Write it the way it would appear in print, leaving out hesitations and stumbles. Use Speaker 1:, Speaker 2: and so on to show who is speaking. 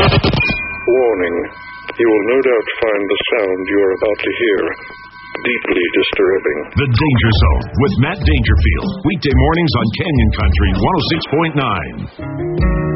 Speaker 1: Warning. You will no doubt find the sound you are about to hear deeply disturbing.
Speaker 2: The Danger Zone with Matt Dangerfield. Weekday mornings on Canyon Country 106.9.